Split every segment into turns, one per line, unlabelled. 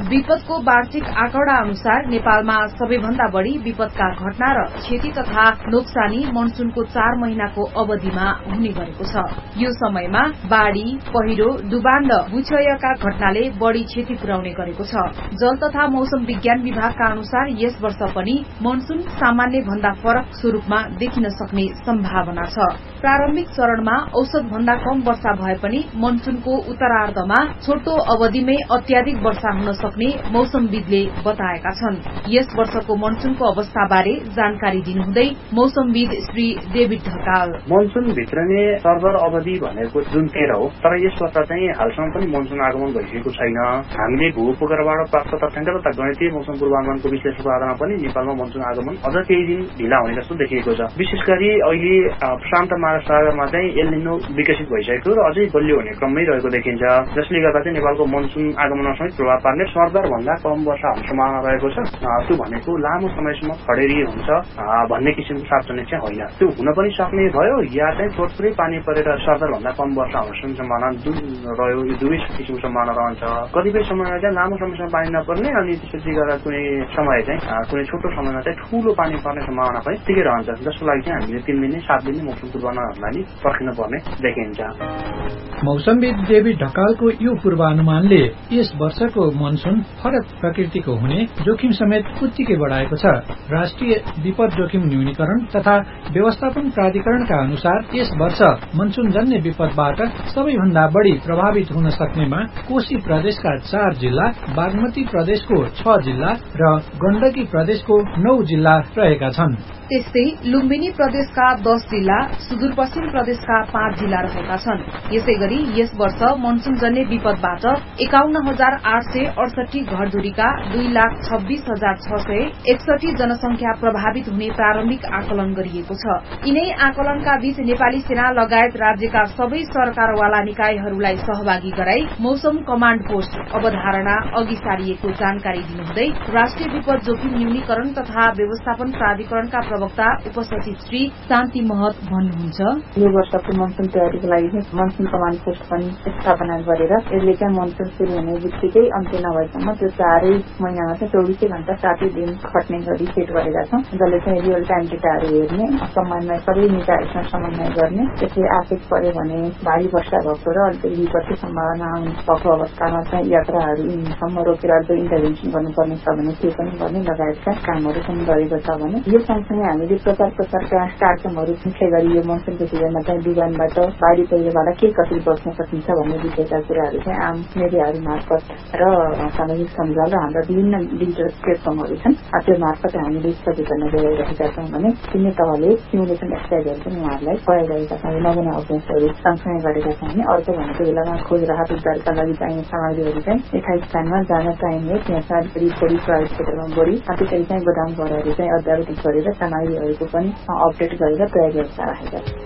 विपदको वार्षिक आँकडा अनुसार नेपालमा सबैभन्दा बढ़ी विपदका घटना र क्षति तथा नोक्सानी मनसूनको 4 महिनाको अवधिमा हुने गरेको छ। यो समयमा बाढ़ी, पहिरो, डुबान र भूक्षयका घटनाले बढ़ी क्षति पुर्याउने गरेको छ। जल तथा मौसम विज्ञान विभागका अनुसार यस वर्ष पनि मनसून सामान्य भन्दा फरक स्वरूपमा देखिन सक्ने सम्भावना छ। प्रारम्भिक चरणमा औसत भन्दा कम वर्षा भए पनि मनसूनको उत्तरार्धमा छोटो अवधिमै अत्याधिक वर्षा हुन सक्ने मौसमविदले बताएका छन्। यस वर्षको मनसूनको अवस्थाबारे जानकारी दिनुहुँदै मौसमविद Shri David Dhakal,
monsoon भित्रने server अवधि भनेको जुन 13 हो, तर यस वर्ष चाहिँ हालसम्म पनि मनसून आगमन भइसकेको छैन। हामीले भूउपग्रहबाट प्राप्त तथ्याङ्क तथा गणितीय मौसम पूर्वानुमानको विश्लेषणको आधारमा पनि नेपालमा मनसून आगमन अझ केही दिन ढिला हुने जस्तो देखिएको छ। विशेष गरी अहिले प्रशान्त महासागरमा चाहिँ एल निनो विकसित भइसकेको र अझै बलियो हुने क्रममै रहेको देखिन्छ, जसले गर्दा चाहिँ नेपालको मनसून आगमनमा समेत प्रभाव पार्ने सर्भर भन्दा कम वर्षा हुने सम्भावना रहेको छ। त्यो भनेको लामो समयसम्म खडेरी हुन्छ भन्ने किसिमको सार्वजनिक चाहिँ होइन। त्यो हुन पनि सक्ने भयो या चाहिँ थोरै पानी परेर सर्भर भन्दा कम वर्षा हुने सम्भावना रह्यो। यो दुवै किसिमको सम्भावना रहन्छ। कतिपय समयमा चाहिँ लामो समयसम्म पानी नपर्ने अनि त्यसपछि गर्दा कुनै समय चाहिँ कुनै छोटो समयमा चाहिँ ठूलो पानी पर्ने सम्भावना पनि त्यही रहन्छ, जसको लागि चाहिँ हामीले 3 दिन 7 दिन मौसम पूर्वानुमानलाई पर्खिन पर्ने देखिन्छ।
मौसमविद डेभिड ढकालको यो पूर्वानुमानले यस वर्षको मनसून फरक प्रकृतिको हुने जोखिम समेत उत्तिकै बढाएको छ। राष्ट्रिय विपद जोखिम न्यूनीकरण तथा व्यवस्थापन प्राधिकरणका अनुसार यस वर्ष मनसूनजन्य विपदबाट सबैभन्दा बढ़ी प्रभावित हुन सक्नेमा कोशी प्रदेशका 4 जिल्ला, बागमती प्रदेशको 6 जिल्ला र गण्डकी प्रदेशको 9 जिल्ला रहेका छन्।
त्यस्तै लुम्बिनी प्रदेशका 10 जिल्ला, सुदूरपश्चिम प्रदेशका 5 जिल्ला रहेका छन्। यसै गरी यस वर्ष मनसूनजन्य विपदबाट 51,868 घरधुरीका 2,26,661 जनसंख्या प्रभावित हुने प्रारम्भिक आकलन गरिएको छ। यिनै आकलनका बीच नेपाली सेना लगायत राज्यका सबै सरकारवाला निकायहरूलाई सहभागी गराई मौसम कमाण्ड पोस्ट अवधारणा अघि सारिएको जानकारी दिनुहुँदै राष्ट्रिय विपद जोखिम न्यूनीकरण तथा व्यवस्थापन प्राधिकरणका प्रवक्ता उपसचिव श्री शान्ति महत भन्नुहुन्छ,
यो वर्षको मनसून तयारीको लागि मनसून कमाण्ड पोस्ट पनि स्थापना गरेर यसले चाहिँ मनसून सुरु हुने बित्तिकै अन्त्य नभएसम्म त्यो 4 महिनामा चाहिँ 24 घण्टा 7 दिन खट्ने गरी सेट गरेका छौं, जसले चाहिँ रियल टाइम डेटाहरू हेर्ने, समन्वय सबै निकायसँग समन्वय गर्ने, त्यसले आफै पर्यो भने भारी वर्षा भएको र अलिकति विपत्ति सम्भावना भएको अवस्थामा चाहिँ यात्राहरू यिनसम्म रोकेर अझ इन्टरभेन्सन गर्नुपर्ने छ भने त्यो पनि गर्ने लगायतका कामहरू पनि गरेको छ भने यो सँगसँगै हामीले प्रकारका कार्यक्रमहरू मुख्य गरी यो मनसूनको सिजनमा चाहिँ डुबानबाट बाढी पहिरोबाट के कसरी बच्न सकिन्छ भन्ने विषयका कुराहरू चाहिँ आम मिडियाहरू मार्फत र सामाजिक सञ्जाल र हाम्रा विभिन्न डिजिटल प्लेटफर्महरू छन्, त्यो मार्फत हामीले सचेतना गराइरहेका छौँ भने तिनै तहले सिमुलेसन एक्सर्साइजहरू पनि उहाँहरूलाई गराइरहेका छौँ। नमुना अभ्यासहरू सँगसँगै गरेका छौँ भने अर्को भनेको बेलामा खोज राहत उद्धारका लागि चाहिने सामग्रीहरू चाहिँ यथा स्थानमा जान चाहिने त्यहाँ सामग्री थोरै प्रयोग क्षेत्रमा बढी त्यसरी चाहिँ गोदाम घरहरू चाहिँ अद्यावधिक गरेर सामग्रीहरूको पनि अपडेट गरेर प्रयोग व्यवस्था राखेका छौँ।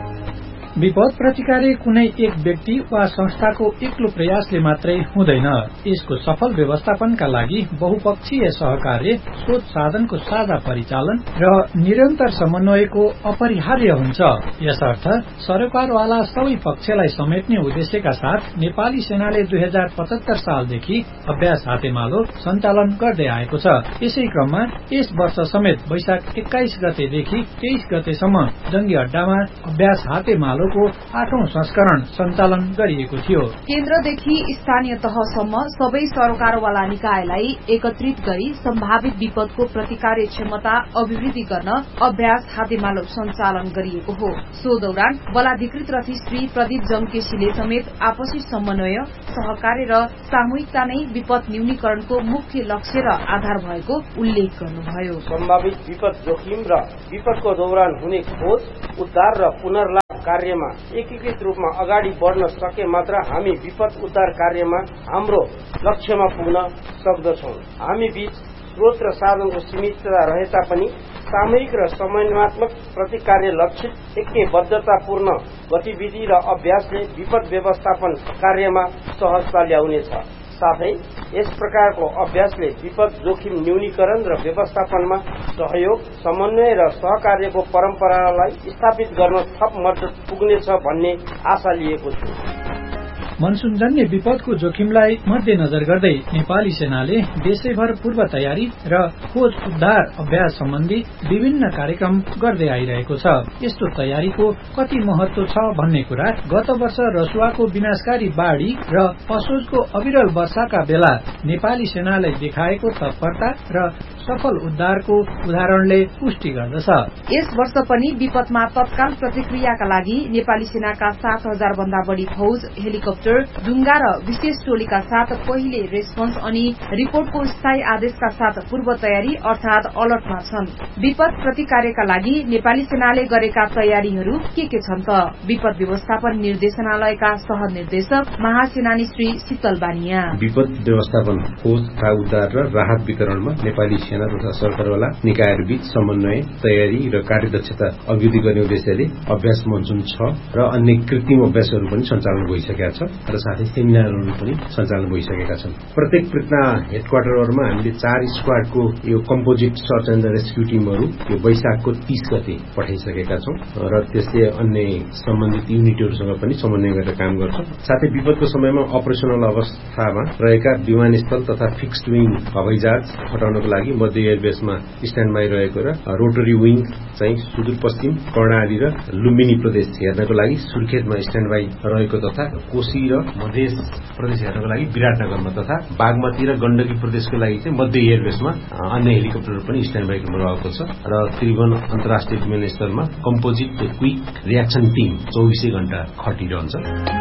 विपद प्रतिकार्य कुनै एक व्यक्ति वा संस्थाको एक्लो प्रयासले मात्रै हुँदैन। यसको सफल व्यवस्थापनका लागि बहुपक्षीय सहकार्य, स्रोत साधनको साझा परिचालन र निरन्तर समन्वयको अपरिहार्य हुन्छ। यसर्थ सरकारवाला सबै पक्षलाई समेट्ने उद्देश्यका साथ नेपाली सेनाले 2075 सालदेखि अभ्यास हातेमालो सञ्चालन गर्दै आएको छ। यसै क्रममा यस वर्ष समेत वैशाख 21 गतेदेखि 23 गतेसम्म जंगी अड्डामा अभ्यास हातेमालो 8औं संस्करण सञ्चालन गरिएको थियो।
केन्द्रदेखि स्थानीय तहसम्म सबै सरकारवाला निकायलाई एकत्रित गरी सम्भावित विपदको प्रतिकार्य क्षमता अभिवृद्धि गर्न अभ्यास हातेमालो सञ्चालन गरिएको हो। सो दौरान बलाधिकृत रथी श्री प्रदीप जंकेसीले समेत आपसी समन्वय, सहकार्य र सामूहिकता नै विपद न्यूनीकरणको मुख्य लक्ष्य र आधार भएको उल्लेख गर्नुभयो।
सम्भावित विपद जोखिम र विपदको दौरान हुने खोज, उद्धार र पुनर्लाभ कार्यमा एकीकृत रूपमा अगाडि बढ्न सके मात्र हामी विपद उद्धार कार्यमा हाम्रो लक्ष्यमा पुग्न सक्दछौं। हामी बीच स्रोत र साधनको सीमितता रहे तापनि सामूहिक र समन्वयात्मक प्रतिकार्य लक्षित एकबद्धतापूर्ण गतिविधि र अभ्यासले विपद व्यवस्थापन कार्यमा सहजता ल्याउनेछ। साथै यस प्रकारको अभ्यासले विपद जोखिम न्यूनीकरण र व्यवस्थापनमा सहयोग, समन्वय र सहकार्यको परम्परालाई स्थापित गर्न थप मद्दत पुग्नेछ भन्ने आशा लिएको छु।
मनसुनजन्य विपदको जोखिमलाई मध्यनजर गर्दै नेपाली सेनाले देशैभर पूर्व तयारी र खोज उद्धार अभ्यास सम्बन्धी विभिन्न कार्यक्रम गर्दै आइरहेको छ। यस्तो तयारीको कति महत्व छ भन्ने कुरा गत वर्ष रसुवाको विनाशकारी बाढ़ी र असोजको अविरल वर्षाका बेला नेपाली सेनालाई देखाएको तत्परता र सफल उद्धारको उदाहरणले पुष्टि गर्दछ।
यस वर्ष पनि विपदमा तत्काल प्रतिक्रियाका लागि नेपाली सेनाका 7,000 भन्दा बढ़ी फौज, हेलिकप्टर, डुंगा र विशेष टोलीका साथ पहिले रेस्पोन्स अनि रिपोर्टको स्थायी आदेशका साथ पूर्व तयारी अर्थात अलर्टमा छन्। विपद प्रतिकार्यका लागि नेपाली सेनाले गरेका तयारीहरू के छन् त? विपद व्यवस्थापन निर्देशनालयका सह निर्देशक महासेनानी श्री शीतल बानिया।
विपद व्यवस्थापन, खोज तथा उद्धार र राहत वितरणमा नेपाली सेना तथा सरकारवाला निकायहरूबीच समन्वय, तयारी र कार्यदक्षता अभिवृद्धि गर्ने उद्देश्यले अभ्यास मनसुन 6 र अन्य कृत्रिम अभ्यासहरू पनि सञ्चालन भइसकेका छ र साथै सेमिनारहरू पनि सञ्चालन भइसकेका छन्। प्रत्येक पृथ्वी हेडक्वार्टरहरूमा हामीले 4 स्क्वाडको यो कम्पोजिट सर्च एन्ड रेस्क्यु टिमहरू यो वैशाखको 30 गते पठाइसकेका छौं र त्यसले अन्य सम्बन्धित युनिटहरूसँग पनि समन्वय गरेर काम गर्छ। साथै विपदको समयमा अपरेसनल अवस्थामा रहेका विमानस्थल तथा फिक्स्ड विङ हवाईजहाज हटाउनको लागि मध्य एयरबेसमा स्ट्यान्ड बाई रहेको र रोटरी विङ चाहिँ सुदूरपश्चिम कर्णाली र लुम्बिनी प्रदेश हेर्नको लागि सुर्खेतमा स्ट्यान्ड बाई रहेको तथा कोशी र मध्य प्रदेश हेर्नको लागि विराटनगरमा तथा बागमती र गण्डकी प्रदेशको लागि चाहिँ मध्य एयरबेसमा अन्य हेलिकप्टरहरू पनि स्ट्यान्ड बाई रहेको छ र त्रिभुवन अन्तर्राष्ट्रिय विमानस्थलमा कम्पोजिट क्विक रियाक्सन टिम 24 घण्टा खटिरहन्छ।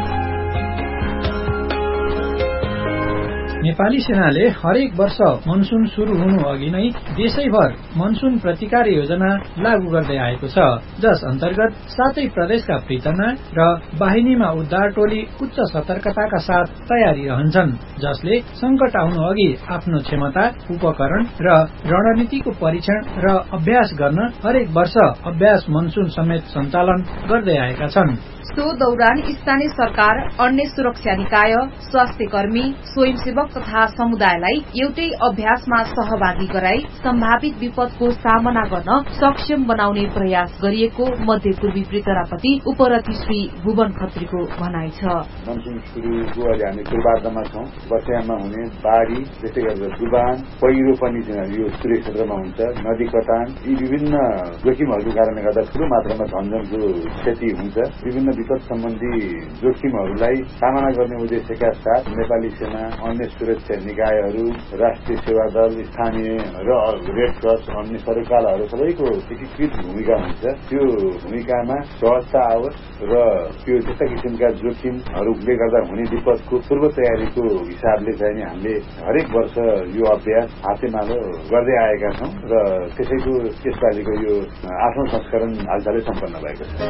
नेपाली सेनाले हरेक वर्ष मनसुन शुरू हुनु अघि नै देशैभर मनसुन प्रतिकार योजना लागू गर्दै आएको छ, जस अन्तर्गत 7 प्रदेशका पृतना र बाहिनीमा उद्धार टोली उच्च सतर्कताका साथ तयारी रहन्छन्, जसले संकट आउनु अघि आफ्नो क्षमता, उपकरण र रणनीतिको परीक्षण र अभ्यास गर्न हरेक वर्ष अभ्यास मनसुन समेत सञ्चालन गर्दै आएका छन्।
सो दौरान स्थानीय सरकार, अन्य सुरक्षा निकाय, स्वास्थ्य कर्मी, स्वयंसेवक तथा समुदायलाई एउटै अभ्यासमा सहभागी गराई सम्भावित विपदको सामना गर्न सक्षम बनाउने प्रयास गरिएको मध्यपूर्वी पृतरापति उपरथी श्री भुवन खत्रीको भनाइ छ।
मनसुन सुरुको अहिले हामी पूर्वार्धमा छौं। वर्षायाममा हुने बाढ़ी, त्यसै गरेर डुबान, पहिरो पनि यो सूर्य क्षेत्रमा हुन्छ, नदी कटान, यी विभिन्न जोखिमहरूको कारणले गर्दा ठूलो मात्रामा धनजनको क्षति हुन्छ। विभिन्न विपद सम्बन्धी जोखिमहरूलाई सामना गर्ने उद्देश्यका साथ नेपाली सेना, अन्य सुरक्षा निकायहरू, राष्ट्रिय सेवा दल, स्थानीय र रेड क्रस, अन्य सरकारहरू सबैको एकीकृत भूमिका हुन्छ। त्यो भूमिकामा सहजता आओस् र त्यो त्यस्ता किसिमका जोखिमहरूले गर्दा हुने विपदको पूर्व तयारीको हिसाबले चाहिँ हामीले हरेक वर्ष यो अभ्यास हातेमालो गर्दै आएका छौं र त्यसैको यसपालिको यो 8औं संस्करण हालसालै सम्पन्न भएको छ।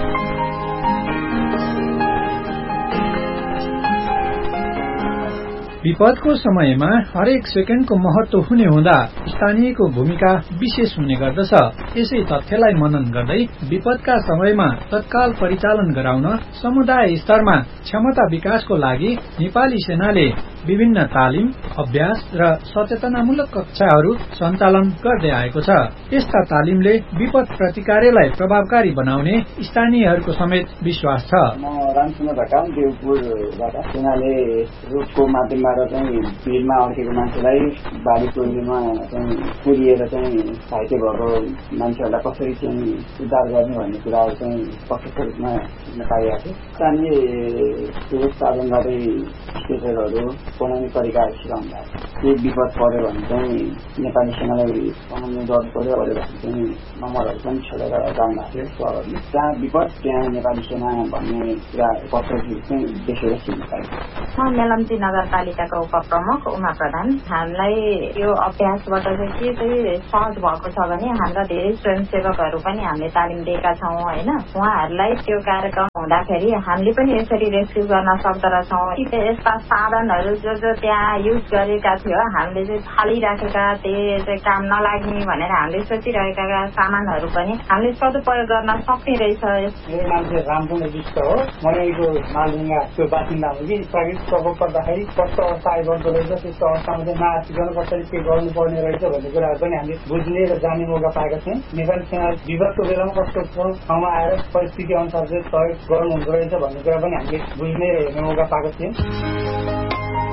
विपदको समयमा हरेक सेकेन्डको महत्व हुने हुँदा स्थानीयको भूमिका विशेष हुने गर्दछ। यसै तथ्यलाई मनन गर्दै विपदका समयमा तत्काल परिचालन गराउन समुदाय स्तरमा क्षमता विकासको लागि नेपाली सेनाले विभिन्न तालिम, अभ्यास र सचेतनामूलक कक्षाहरू सञ्चालन गर्दै आएको छ। यस्ता तालिमले विपद प्रतिकारलाई प्रभावकारी बनाउने स्थानीयहरूको समेत विश्वास छ।
म रामचन्द्र ढकाल देवपुरबाट सेनाले रुखको माध्यमबाट चाहिँ भिडमा अड्केको मान्छेलाई बाढी टोलीमा चाहिँ पुरिएर चाहिँ घाइते भएको मान्छेहरूलाई कसरी चाहिँ उद्धार गर्ने भन्ने कुराहरू चाहिँ प्रत्यक्ष रूपमा पाइएको छ। स्थानीय स्रोत साधन गर्दै स्टेटरहरू बनाउने तरिकाहरू सिकाउनु भएको छ। के विपद पर्यो भने चाहिँ नेपाली सेनालाई समन्वय गर्नु पर्यो भने चाहिँ नम्बरहरू पनि छोडेर जानु भएको थियो सहरहरूले। जहाँ विपद त्यहाँ नेपाली सेना भन्ने कुरा प्रत्यक्ष चाहिँ देखेर सिक्नु पाइन्छ।
म मेलम्ची नगरपालिकाको उपप्रमुख उमा प्रधान। हामीलाई यो अभ्यासबाट चाहिँ के चाहिँ सहज भएको छ भने हाम्रा धेरै स्वयंसेवकहरू पनि हामीले तालिम दिएका छौँ होइन। उहाँहरूलाई त्यो कार्यक्रम हुँदाखेरि हामीले पनि यसरी रेस्क्यु गर्न सक्दो रहेछौँ। यस्ता साधनहरू जो त्यहाँ युज गरेका थियो हामीले चाहिँ फालिराखेका त्यही चाहिँ काम नलाग्ने भनेर हामीले सोचिरहेका सामानहरू पनि हामीले सदुपयोग गर्न सक्ने रहेछ।
मेरो नाम चाहिँ रामचन्द्र विष्ट हो। म यहीँको मालडुङ्गाको बासिन्दा हो कि प्राकृतिक प्रकोप पर्दाखेरि कस्तो अवस्था आइपर्दो रहेछ, त्यस्तो अवस्थामा चाहिँ नआसिकन कसरी के गर्नुपर्ने रहेछ भन्ने कुराहरू पनि हामीले बुझ्ने र जान्ने मौका पाएका छौँ। नेपाली सेना विपदको बेलामा कस्तो ठाउँमा आएर परिस्थिति अनुसार चाहिँ सहयोग गर्नुहुँदो रहेछ भन्ने कुरा पनि हामीले बुझ्ने र हेर्ने मौका पाएको थियौँ।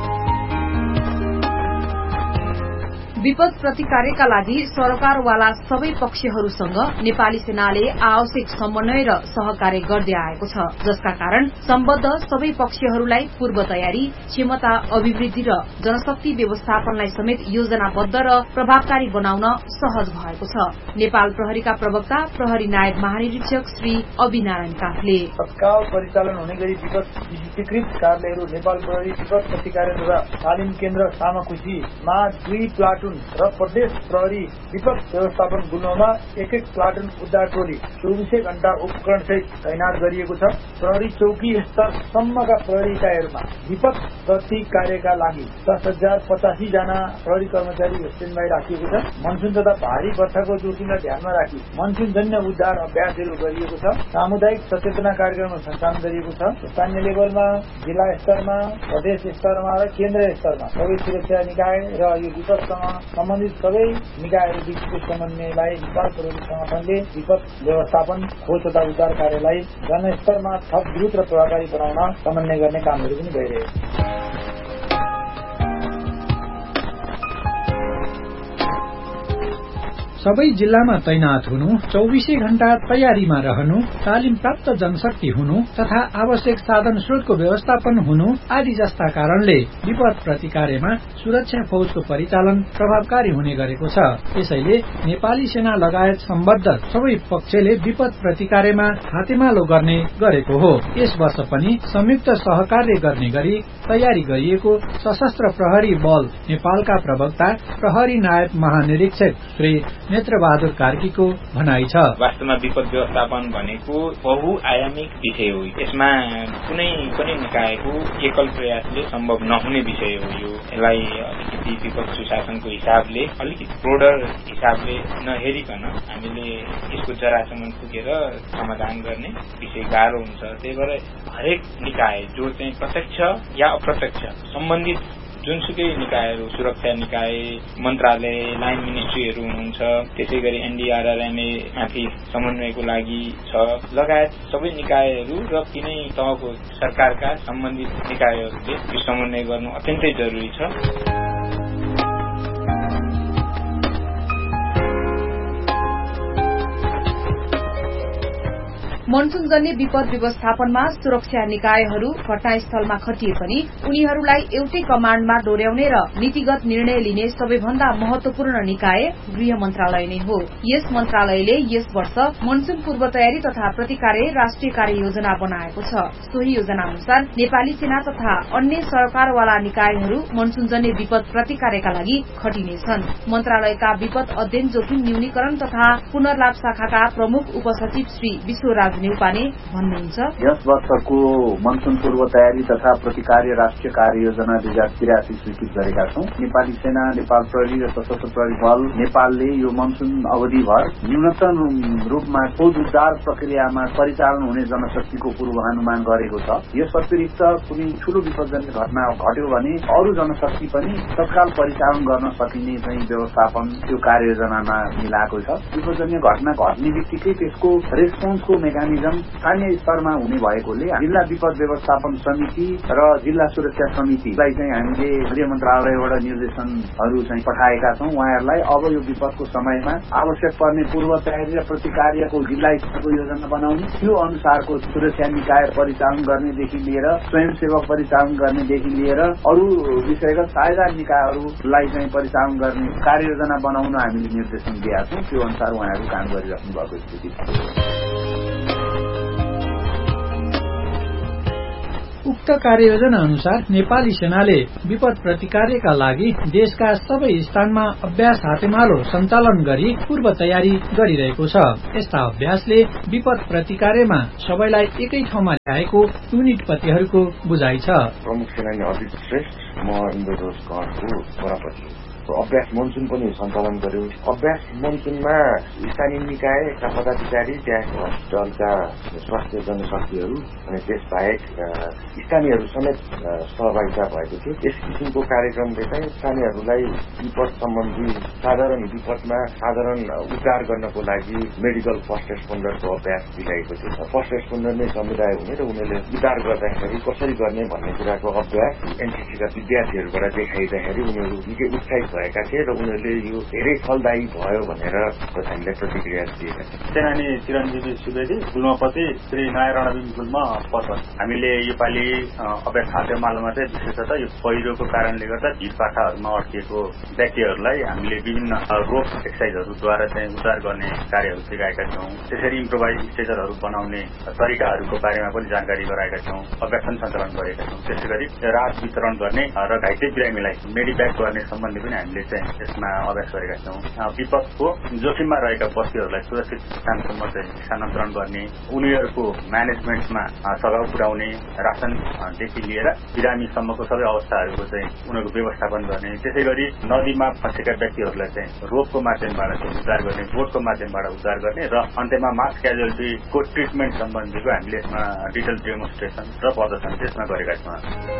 विपद प्रतिकारका लागि सरकारवाला सबै पक्षहरूसँग नेपाली सेनाले आवश्यक समन्वय र सहकार्य गर्दै आएको छ, जसका कारण सम्बद्ध सबै पक्षहरूलाई पूर्व तयारी, क्षमता अभिवृद्धि र जनशक्ति व्यवस्थापनलाई समेत योजनाबद्ध र प्रभावकारी बनाउन सहज भएको छ। नेपाल प्रहरीका प्रवक्ता प्रहरी नायब महानिरीक्षक श्री अभिनारायण काफले
तत्काल परिचालन हुने गरी विपद विशिष्टीकृत कार्यालयहरू नेपाल प्रहरी विपद प्रतिकार तथा तालिम केन्द्र सामाखुसीमा 2 प्लाटुन र प्रदेश प्रहरी विपद व्यवस्थापन गुल्ममा 1-1 प्लाटुन उद्धार टोली 24 घण्टा उपकरण सहित तैनात गरिएको छ। प्रहरी चौकी स्तरसम्मका प्रहरी इकाइहरूमा विपद प्रतिकार्यका लागि 10,085 जना प्रहरी कर्मचारी स्ट्यान्डबाई राखिएको छ। मनसुन तथा भारी वर्षाको जोखिमलाई ध्यानमा राखी मनसुनजन्य उद्धार अभ्यासहरू गरिएको छ। सामुदायिक सचेतना कार्यक्रम सञ्चालन गरिएको छ। स्थानीय लेभलमा, जिल्ला स्तरमा, प्रदेश स्तरमा र केन्द्र स्तरमा सबै सुरक्षा निकाय र यो विपदसँग सम्बन्धित सबै निकायहरू बीचको समन्वयलाई नेपाल प्रहरी संगठनले विपद व्यवस्थापन, खोज तथा उद्धार कार्यलाई जनस्तरमा थप द्रुत र प्रभावकारी बनाउन समन्वय गर्ने कामहरू पनि भइरहेको छ।
सबै जिल्लामा तैनात हुनु, 24 घण्टा तयारीमा रहनु, तालिम प्राप्त जनशक्ति हुनु तथा आवश्यक साधन स्रोतको व्यवस्थापन हुनु आदि जस्ता कारणले विपद प्रतिकार्यमा सुरक्षा फौजको परिचालन प्रभावकारी हुने गरेको छ। यसैले नेपाली सेना लगायत सम्बद्ध सबै पक्षले विपद प्रतिकार्यमा हातेमालो गर्ने गरेको हो। यस वर्ष पनि संयुक्त सहकार्य गर्ने गरी तयारी गरिएको सशस्त्र प्रहरी बल नेपालका प्रवक्ता प्रहरी नायब महानिरीक्षक श्री नेत्रबहादुर कार्कीको भनाइ छ।
वास्तवमा विपद व्यवस्थापन भनेको बहुआयामिक विषय हो। यसमा कुनै पनि निकायको एकल प्रयासले सम्भव नहुने विषय हो। यसलाई अलिकति विपद सुशासनको हिसाबले अलिकति ब्रोडर हिसाबले नहेरिकन हामीले यसको जरासम्म पुगेर समाधान गर्ने विषय गाह्रो हुन्छ। त्यही भएर हरेक निकाय जो चाहिँ प्रत्यक्ष या अप्रत्यक्ष सम्बन्धित जुनसुकै निकायहरू, सुरक्षा निकाय, मन्त्रालय, लाइन मिनिस्ट्रीहरू हुनुहुन्छ, त्यसै गरी एनडीआरआरएमए माथि समन्वयको लागि छ, लगायत सबै निकायहरू र कुनै तहको सरकारका सम्बन्धित निकायहरूले यो समन्वय गर्नु अत्यन्तै जरुरी छ।
मनसुनजन्य विपद व्यवस्थापनमा सुरक्षा निकायहरू घटनास्थलमा खटिए पनि उनीहरूलाई एउटै कमाण्डमा डोर्याउने र नीतिगत निर्णय लिने सबैभन्दा महत्वपूर्ण निकाय गृह मन्त्रालय नै हो। यस मन्त्रालयले यस वर्ष मनसुन पूर्व तयारी तथा प्रतिकार्य राष्ट्रिय कार्य योजना बनाएको छ। सोही योजना अनुसार नेपाली सेना तथा अन्य सरकारवाला निकायहरू मनसुनजन्य विपद प्रतिकार्यका लागि खटिनेछन्। मन्त्रालयका विपद अध्ययन जोखिम न्यूनीकरण तथा पुनर्लाभ शाखाका प्रमुख उपसचिव श्री विश्वराज नेउपाने भन्नुहुन्छ,
यस वर्षको मनसुन पूर्व तयारी तथा प्रतिकार्य राष्ट्रिय कार्य योजना 2083 स्वीकृत गरेका छौं। नेपाली सेना, नेपाल प्रहरी र सशस्त्र प्रहरी बल नेपालले यो मनसुन अवधिभर न्यूनतम रूपमा खोज उद्धार प्रक्रियामा परिचालन हुने जनशक्तिको पूर्वानुमान गरेको छ। यस अतिरिक्त कुनै ठूलो विपदजन्य घटना घट्यो भने अरू जनशक्ति पनि तत्काल परिचालन गर्न सकिने चाहिँ व्यवस्थापन त्यो कार्ययोजनामा मिलाएको छ। विपदजन्य घटना घट्ने बित्तिकै त्यसको रेस्पोन्सको मेकानिजम स्थानीय स्तरमा हुने भएकोले जिल्ला विपद व्यवस्थापन समिति र जिल्ला सुरक्षा समितिलाई चाहिँ हामीले गृह मन्त्रालयबाट निर्देशनहरू चाहिँ पठाएका छौं। उहाँहरूलाई अब यो विपदको समयमा आवश्यक पर्ने पूर्व तयारी र प्रतिकार्यको जिल्ला स्तरको योजना बनाउने, त्यो अनुसारको सुरक्षा निकाय परिचालन गर्नेदेखि लिएर स्वयंसेवक परिचालन गर्नेदेखि लिएर अरू विषयगत साझा निकायहरूलाई चाहिँ परिचालन गर्ने कार्ययोजना बनाउन हामीले निर्देशन दिएका छौं। त्यो अनुसार उहाँहरू काम गरिराख्नु भएको स्थिति छ।
उक्त कार्ययोजना अनुसार नेपाली सेनाले विपद प्रतिकार्यका लागि देशका सबै स्थानमा अभ्यास हातेमालो सञ्चालन गरी पूर्व तयारी गरिरहेको छ। यस्ता अभ्यासले विपद प्रतिकार्यमा सबैलाई एकै ठाउँमा ल्याएको युनिटपतिहरूको बुझाइ छ।
प्रमुख सेनानी अजित श्रेष्ठ, म इन्द्रजोस कहाँको वडापति
अभ्यास मनसुन पनि सञ्चालन गर्यो। अभ्यास मनसुनमा स्थानीय निकायका पदाधिकारी, त्यहाँ हस्पिटलका स्वास्थ्य जनशक्तिहरू अनि त्यसबाहेक स्थानीयहरू समेत सहभागिता भएको थियो। यस किसिमको कार्यक्रमले चाहिँ स्थानीयहरूलाई विपद सम्बन्धी साधारण विपदमा साधारण उद्धार गर्नको लागि मेडिकल फर्स्ट रेस्पोन्डरको अभ्यास दिलाएको थियो। फर्स्ट रेस्पोन्डर नै समुदाय हुने र उनीहरूले उद्धार गर्दाखेरि कसरी गर्ने भन्ने कुराको अभ्यास एनसीसीका विद्यार्थीहरूबाट देखाइँदाखेरि उनीहरू निकै उत्साहित भएका थिए र उनीहरूले यो धेरै फलदायी भयो भनेर हामीलाई प्रतिक्रिया दिएका थिए।
सेनानी चिरञ्जीवी सुवेदी, गुल्मपति श्री नयाँ रणबिम गुल्म पर्वत। हामीले योपालि अभ्यास खाद्य मालमा चाहिँ विशेषतः यो पहिरोको कारणले गर्दा भिरपाखाहरूमा अड्किएको व्यक्तिहरूलाई हामीले विभिन्न रोप एक्सर्साइजहरूद्वारा चाहिँ उद्धार गर्ने कार्यहरू सिकाएका छौँ। त्यसरी इम्प्रोभाइज स्ट्रेचरहरू बनाउने तरिकाहरूको बारेमा पनि जानकारी गराएका छौँ। अभ्यास सञ्चालन गरेका छौँ। त्यसै गरी राहत वितरण गर्ने र घाइते बिरामीलाई मेडिब्याक गर्ने सम्बन्धी पनि हामीले चाहिँ यसमा अभ्यास गरेका छौँ। विपदको जोखिममा रहेका बस्तीहरूलाई सुरक्षित स्थानसम्म चाहिँ स्थानान्तरण गर्ने, उनीहरूको म्यानेजमेन्टमा सघाउ पुर्याउने, रासनदेखि लिएर बिरामीसम्मको सबै अवस्थाहरूको चाहिँ उनीहरूको व्यवस्थापन गर्ने। त्यसै गरी नदीमा फँसेका व्यक्तिहरूलाई चाहिँ रोपको माध्यमबाट उद्धार गर्ने, बोटको माध्यमबाट उद्धार गर्ने र अन्त्यमा मास क्याजुअलिटीको ट्रिटमेन्ट सम्बन्धीको हामीले यसमा डिटेल डेमोन्स्ट्रेसन र प्रदर्शन त्यसमा गरेका छौँ।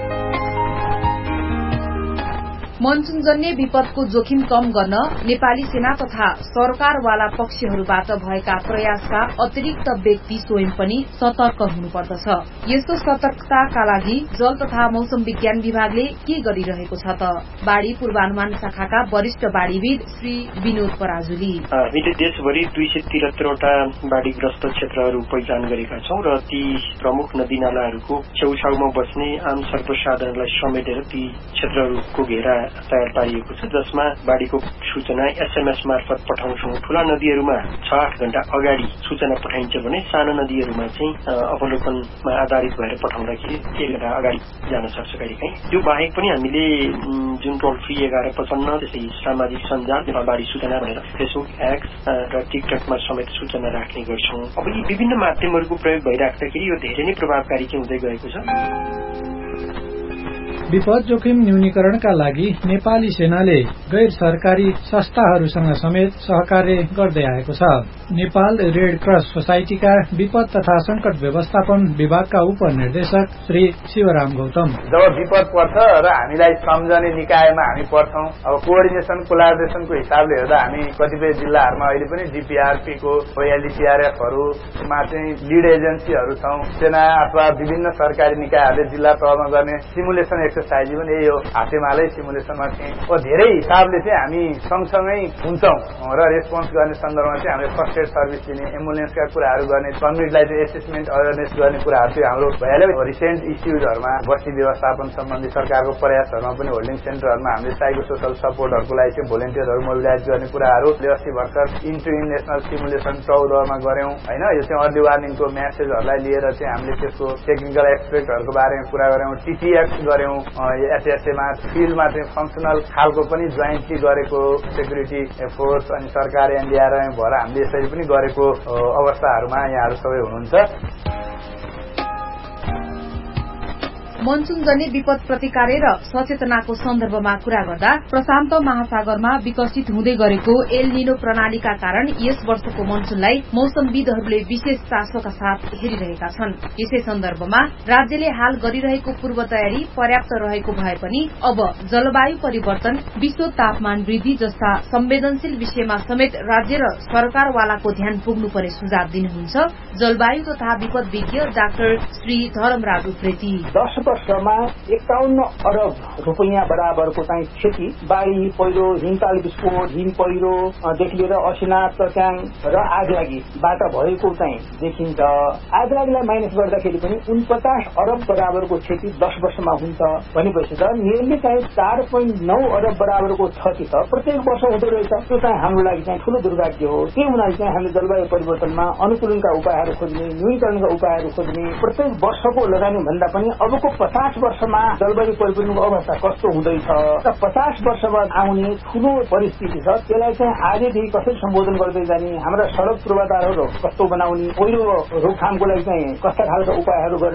मनसुनजन्य विपदको जोखिम कम गर्न नेपाली सेना तथा सरकारवाला पक्षहरूबाट भएका प्रयासका अतिरिक्त व्यक्ति स्वयं पनि सतर्क हुनुपर्दछ। यस्तो सतर्कताका लागि जल तथा मौसम विज्ञान विभागले के गरिरहेको छ त? बाढ़ी पूर्वानुमान शाखाका वरिष्ठ बाढ़ीविद श्री विनोद पराजुली।
हामीले देशभरि 273वटा बाढ़ीग्रस्त क्षेत्रहरू पहिचान गरेका छौं र ती प्रमुख नदीनालाहरूको छेउछाउमा बस्ने आम सर्वसाधारणलाई समेटेर ती क्षेत्रहरूको घेरा तयार पारिएको छ, जसमा बाढ़ीको सूचना एसएमएस मार्फत पठाउँछौं। ठूला नदीहरूमा 6-8 घण्टा अगाडि सूचना पठाइन्छ भने साना नदीहरूमा चाहिँ अवलोकनमा आधारित भएर पठाउँदाखेरि 1 घण्टा अगाडि जान सक्छ कहिलेकाहीँ। त्यो बाहेक पनि हामीले जुन टोल फ्री 1155 त्यसै सामाजिक सञ्जाल बाढ़ी सूचना भनेर फेसबुक, एक्स र टिकटकमा समेत सूचना राख्ने गर्छौं। अब यी विभिन्न माध्यमहरूको प्रयोग भइराख्दाखेरि यो धेरै नै प्रभावकारी चाहिँ हुँदै गएको छ।
विपद जोखिम न्यूनीकरणका लागि नेपाली सेनाले गैर सरकारी संस्थाहरूसँग समेत सहकार्य गर्दै आएको छ। नेपाल रेड क्रस सोसाइटीका विपद तथा संकट व्यवस्थापन विभागका उपनिर्देशक श्री शिवराम गौतम।
जब विपद पर्छ र हामीलाई सम्झने निकायमा हामी पर्छौं, अब कोअर्डिनेसन कोलाबोरेसनको हिसाबले हेर्दा हामी कतिपय जिल्लाहरूमा अहिले पनि जीपीआरपीको एलडीसीआरएफहरूमा चाहिँ लीड एजेन्सीहरू छौं। सेना अथवा विभिन्न सरकारी निकायहरूले जिल्ला तहमा गर्ने सिमुलेसन एक्सरसाइज पनि यही हो, हातेमालै सिमुलेसनमा चाहिँ धेरै हिसाबले चाहिँ हामी सँगसँगै हुन्छौं र रेस्पोन्स गर्ने सन्दर्भमा चाहिँ हामीले फर्स्ट एड सर्भिस दिने, एम्बुलेन्सका कुराहरू गर्ने, कम्युनिटीलाई चाहिँ एसेसमेन्ट अवेरनेस गर्ने कुराहरू चाहिँ हाम्रो भइहाल्यो। रिसेन्ट इस्युजहरूमा बस्ती व्यवस्थापन सम्बन्धी सरकारको प्रयासहरूमा पनि होल्डिङ सेन्टरहरूमा हामीले साइको सोशल सपोर्टहरूको लागि चाहिँ भोलिन्टियरहरू मोबिलाइज गर्ने कुराहरू अस्ति भर्खर इन्टु नेसनल सिमुलेसन 14 मा गर्यौं हैन। यो चाहिँ अर्ली वार्निङको मेसेजहरूलाई लिएर चाहिँ हामीले त्यसको टेक्निकल एक्सपेक्टहरूको बारेमा कुरा गर्यौं, टीटीएक्स गर्यौं, एचएसएमा फिल्डमा चाहिँ फंक्सनल खालको पनि जोइन्टली गरेको सेक्युरिटी फोर्स अनि सरकार एनडीआरएफ भएर हामीले यसरी पनि गरेको अवस्थाहरूमा यहाँहरू सबै हुनुहुन्छ।
मनसुनजन्य विपद प्रतिकार र सचेतनाको सन्दर्भमा कुरा गर्दा प्रशान्त महासागरमा विकसित हुँदै गरेको एल निनो प्रणालीका कारण यस वर्षको मनसुनलाई मौसमविदहरूले विशेष चासोका साथ हेरिरहेका छन्। यसै सन्दर्भमा राज्यले हाल गरिरहेको पूर्व तयारी पर्याप्त रहेको भए पनि अब जलवायु परिवर्तन, विश्व तापमान वृद्धि जस्ता संवेदनशील विषयमा समेत राज्य र सरकारवालाको ध्यान पुग्नुपर्ने सुझाव दिनुहुन्छ जलवायु तथा विपद विज्ञ डाक्टर श्री धर्मराज उप्रेती।
10 वर्षमा 51 अरब रुपैयाँ बराबरको चाहिँ क्षति बाढ़ी, पहिरो, हिमताल विस्फोट, हिम पहिरोदेखि लिएर असिना, तत्याङ र आगलागीबाट भएको चाहिँ देखिन्छ। आगलागीलाई माइनस गर्दाखेरि पनि 49 अरब बराबरको क्षति 10 वर्षमा हुन्छ भनेपछि त नियमले चाहिँ 4.9 अरब बराबरको क्षति त प्रत्येक वर्ष हुँदो रहेछ। त्यो चाहिँ हाम्रो लागि चाहिँ ठूलो दुर्भाग्य हो। त्यही हुनाले चाहिँ हामीले जलवायु परिवर्तनमा अनुकूलनका उपायहरू खोज्ने, न्यूनीकरणका उपायहरू खोज्ने, प्रत्येक वर्षको लगानी भन्दा पनि अबको 50 वर्षमा जलवायु परिवर्तनको अवस्था कस्तो हुँदैछ र 50 वर्ष बाद आउने ठूलो परिस्थिति छ, त्यसलाई चाहिँ आजदेखि कसरी सम्बोधन गर्दै जाने, हाम्रा सड़क पूर्वाधारहरू कस्तो बनाउने, पहिरो रोकथामको लागि चाहिँ कस्ता खालका उपायहरू गर्ने।